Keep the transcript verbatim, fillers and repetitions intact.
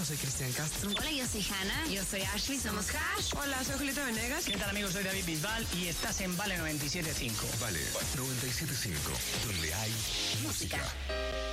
Soy Cristian Castro. Hola, yo soy Hannah. Yo soy Ashley, somos Hash. Hola, soy Julieta Venegas. ¿Qué tal, amigos? Soy David Bisbal y estás en Vale noventa y siete punto cinco. Vale noventa y siete punto cinco, donde hay música. música.